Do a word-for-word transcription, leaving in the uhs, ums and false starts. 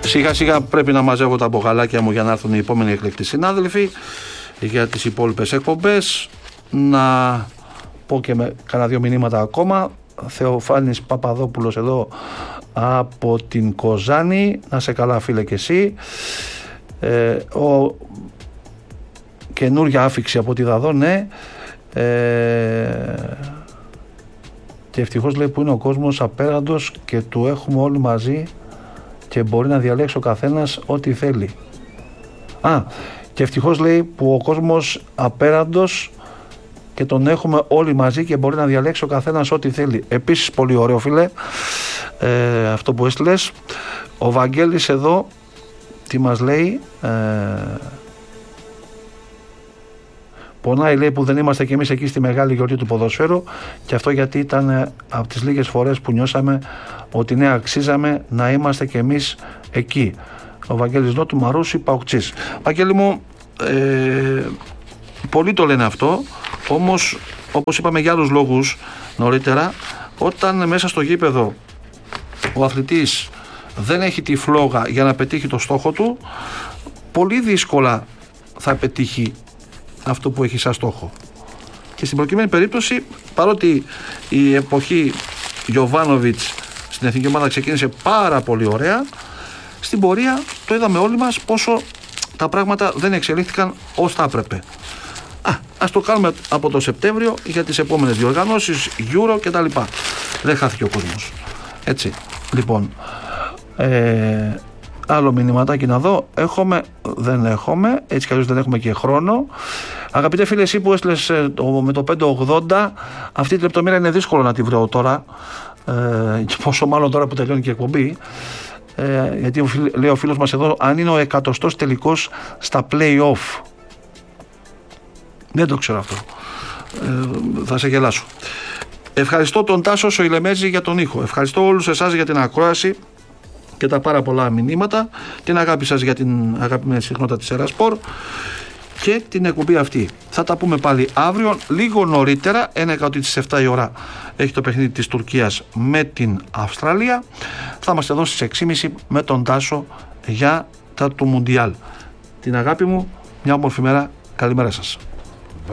Σιγά σιγά πρέπει να μαζεύω τα μπογαλάκια μου για να έρθουν οι επόμενοι εκλεκτοί συνάδελφοι για τις υπόλοιπες εκπομπές. Να πω και με κάνα δύο μηνύματα ακόμα. Θεοφάνης Παπαδόπουλος εδώ από την Κοζάνη, να σε καλά φίλε και εσύ. ε, ο καινούρια άφιξη από τη Δαδό, ναι. ε, και ευτυχώς λέει που είναι ο κόσμος απέραντος και του έχουμε όλοι μαζί και μπορεί να διαλέξει ο καθένας ό,τι θέλει. Α, και ευτυχώς λέει που ο κόσμος απέραντος και τον έχουμε όλοι μαζί και μπορεί να διαλέξει ο καθένας ό,τι θέλει. Επίσης πολύ ωραίο φίλε, ε, αυτό που έστειλες. Ο Βαγγέλης εδώ τι μας λέει, ε, πονάει λέει που δεν είμαστε κι εμείς εκεί στη μεγάλη γιορτή του ποδοσφαίρου, και αυτό γιατί ήταν από τις λίγες φορές που νιώσαμε ότι ναι, αξίζαμε να είμαστε κι εμείς εκεί. Ο Βαγγέλης Νότου Μαρούσι Παουκτσής. Βαγγέλη μου, ε, πολλοί το λένε αυτό, όμως όπως είπαμε για άλλους λόγους νωρίτερα, όταν μέσα στο γήπεδο ο αθλητής δεν έχει τη φλόγα για να πετύχει το στόχο του, πολύ δύσκολα θα πετύχει αυτό που έχει σαν στόχο. Και στην προκειμένη περίπτωση, παρότι η εποχή Γιοβάνοβιτς στην εθνική ομάδα ξεκίνησε πάρα πολύ ωραία, στην πορεία το είδαμε όλοι μας πόσο τα πράγματα δεν εξελίχθηκαν ως θα έπρεπε. Α, ας το κάνουμε από το Σεπτέμβριο για τις επόμενες διοργανώσεις, Euro και τα λοιπά. Δεν χάθηκε ο κόσμος. Έτσι, λοιπόν, ε, άλλο μηνυματάκι να δω. Έχουμε, δεν έχουμε, έτσι κι αλλιώς δεν έχουμε και χρόνο. Αγαπητέ φίλε, εσύ που έστειλες με το πεντακόσια ογδόντα, αυτή τη λεπτομέρεια είναι δύσκολο να τη βρω τώρα, ε, και πόσο μάλλον τώρα που τελειώνει και η εκπομπή. Ε, γιατί ο φίλ, λέει ο φίλος μας εδώ, αν είναι ο εκατοστός τελικός στα play-off. Δεν το ξέρω αυτό. Ε, θα σε γελάσω. Ευχαριστώ τον Τάσο Σοηλεμέζη για τον ήχο. Ευχαριστώ όλους εσάς για την ακρόαση και τα πάρα πολλά μηνύματα. Την αγάπη σας για την αγαπημένη συχνότητα της Ερασπορ και την εκπομπή αυτή. Θα τα πούμε πάλι αύριο, λίγο νωρίτερα. Ένεκα ότι στις επτά η ώρα έχει το παιχνίδι της Τουρκίας με την Αυστραλία. Θα είμαστε εδώ στις έξι και μισή με τον Τάσο για τα του Μουντιάλ. Την αγάπη μου, μια όμορφη μέρα. Καλημέρα σας.